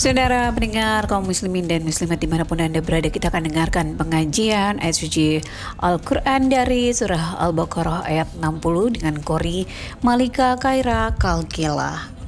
Saudara pendengar kaum muslimin dan muslimat dimanapun Anda berada, kita akan dengarkan pengajian ayat suci Al-Quran dari surah Al-Baqarah ayat 60 dengan Qori Malika Khaira Kalkila.